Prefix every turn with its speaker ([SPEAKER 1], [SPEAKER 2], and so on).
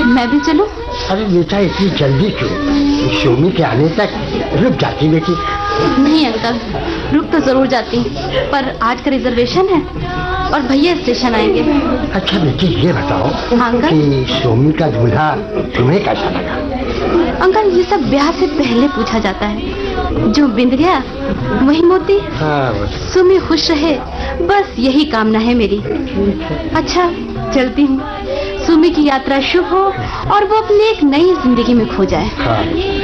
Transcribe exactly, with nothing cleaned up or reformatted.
[SPEAKER 1] मैं भी चलूं?
[SPEAKER 2] अरे बेटा इतनी जल्दी क्यों? सुमी के आने तक रुक जाती बेटी।
[SPEAKER 1] नहीं अंकल, रुक तो जरूर जाती, पर आज का रिजर्वेशन है और भैया स्टेशन आएंगे।
[SPEAKER 2] अच्छा बेटी ये बताओ
[SPEAKER 1] अंकल
[SPEAKER 2] कि सुमी का दूल्हा तुम्हें कैसा लगा?
[SPEAKER 1] अंकल ये सब ब्याह से पहले पूछा जाता है। जो बिंद गया वही मोती।
[SPEAKER 2] हाँ,
[SPEAKER 1] सुमी खुश रहे बस यही कामना है मेरी। अच्छा चलती हूँ। सुमी की यात्रा शुभ हो और वो अपनी एक नई जिंदगी में खो जाए।
[SPEAKER 2] हाँ।